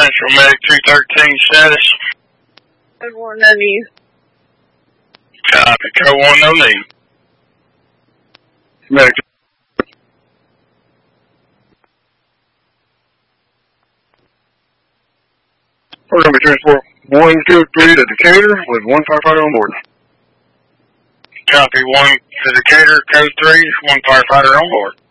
Central Medic 213 status. Code 1, no need. Copy, code 1, no need. Medic. We're going to be transport 123 to Decatur with 1 firefighter on board. Copy, 1 to Decatur, code 3, 1 firefighter on board.